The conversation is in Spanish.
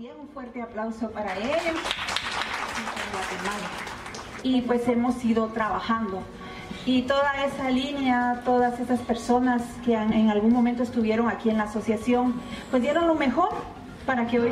también un fuerte aplauso para ellos. Y pues hemos ido trabajando. Y toda esa línea, todas esas personas que en algún momento estuvieron aquí en la asociación, pues dieron lo mejor para que hoy